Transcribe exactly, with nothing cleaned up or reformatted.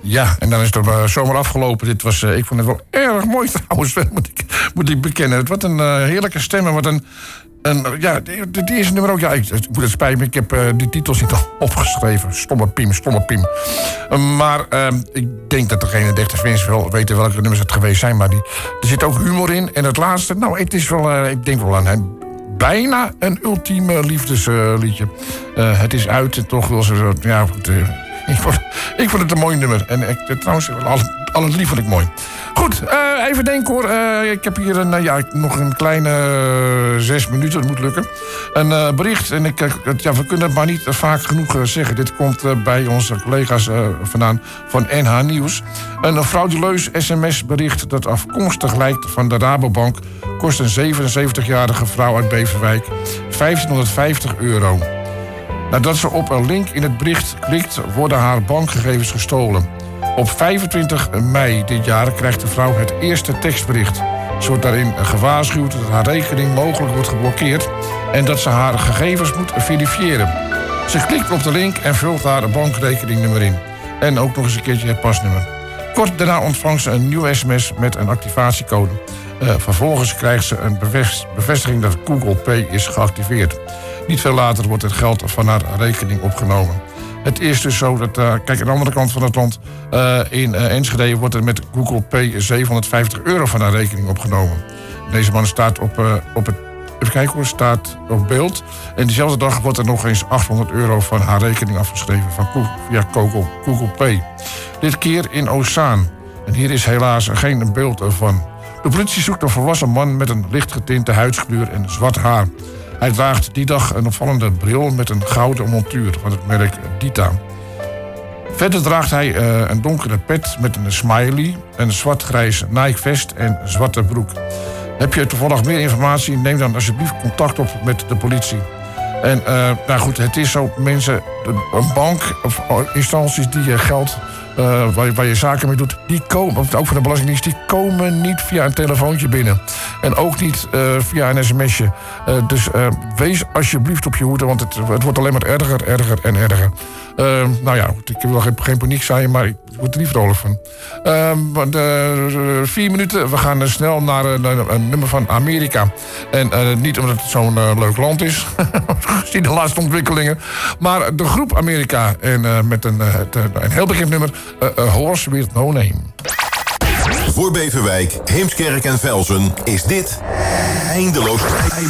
Ja, en dan is het uh, zomaar afgelopen. Dit was, uh, ik vond het wel erg mooi trouwens, moet ik, moet ik bekennen. Wat een uh, heerlijke stem en wat een... En, ja, die, die is nummer ook. Ja, ik, ik moet het spijt me, ik heb uh, die titels niet opgeschreven. Stomme Piem, stomme Piem. Uh, maar uh, ik denk dat degene de echte fans wel weten welke nummers het geweest zijn. Maar die, er zit ook humor in. En het laatste, nou, het is wel, uh, ik denk wel aan hem. Bijna een ultieme liefdesliedje. Uh, uh, het is uit en toch wil ze... Ja, goed, uh, ik, vond, ik vond het een mooi nummer. En ik, trouwens, al, al het lied vond ik mooi. Goed, uh, even denken hoor. Uh, ik heb hier een, uh, ja, nog een kleine uh, zes minuten, dat moet lukken. Een uh, bericht, en ik, uh, ja, we kunnen het maar niet uh, vaak genoeg uh, zeggen. Dit komt uh, bij onze collega's uh, vandaan van N H Nieuws. Een uh, frauduleus sms-bericht dat afkomstig lijkt van de Rabobank... kost een zevenenzeventigjarige vrouw uit Beverwijk vijftienhonderdvijftig euro. Nadat ze op een link in het bericht klikt, worden haar bankgegevens gestolen. Op vijfentwintig mei dit jaar krijgt de vrouw het eerste tekstbericht. Ze wordt daarin gewaarschuwd dat haar rekening mogelijk wordt geblokkeerd... en dat ze haar gegevens moet verifiëren. Ze klikt op de link en vult haar bankrekeningnummer in. En ook nog eens een keertje het pasnummer. Kort daarna ontvangt ze een nieuw sms met een activatiecode. Uh, vervolgens krijgt ze een bevestiging dat Google Pay is geactiveerd. Niet veel later wordt het geld van haar rekening opgenomen. Het is dus zo dat, uh, kijk, aan de andere kant van het land... Uh, in uh, Enschede wordt er met Google Pay zevenhonderdvijftig euro van haar rekening opgenomen. Deze man staat op, uh, op het... Even kijken hoor, staat op beeld. En diezelfde dag wordt er nog eens achthonderd euro van haar rekening afgeschreven... Van Google, via Google, Google Pay. Dit keer in Ozaan. En hier is helaas geen beeld van. De politie zoekt een volwassen man met een lichtgetinte huidskleur en zwart haar. Hij draagt die dag een opvallende bril met een gouden montuur van het merk Dita. Verder draagt hij uh, een donkere pet met een smiley, een zwart-grijs Nike vest en een zwarte broek. Heb je toevallig meer informatie, neem dan alsjeblieft contact op met de politie. En uh, nou goed, het is zo, mensen, een bank of instanties die je geld... Uh, waar, je, waar je zaken mee doet, die komen, ook van de Belastingdienst, die komen niet via een telefoontje binnen. En ook niet uh, via een sms'je. Uh, dus uh, wees alsjeblieft op je hoede, want het, het wordt alleen maar erger, erger en erger. Uh, nou ja, ik wil geen, geen paniek zijn, maar ik word er niet vrolijk van. Uh, de, uh, vier minuten, we gaan uh, snel naar uh, een nummer van Amerika. En uh, niet omdat het zo'n uh, leuk land is, gezien de laatste ontwikkelingen. Maar de groep Amerika en uh, met een, uh, een heel bekend nummer... Uh, a Horse with No Name. Voor Beverwijk, Heemskerk en Velsen is dit Eindeloos.